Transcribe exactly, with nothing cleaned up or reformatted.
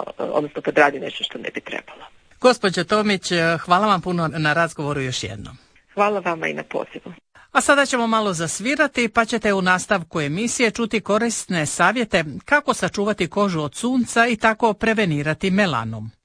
odnosno kad radi nešto što ne bi trebalo. Gospođo Tomić, hvala vam puno na razgovoru još jednom. Hvala vama i na pozivu. A sada ćemo malo zasvirati, pa ćete u nastavku emisije čuti korisne savjete kako sačuvati kožu od sunca i tako prevenirati melanom.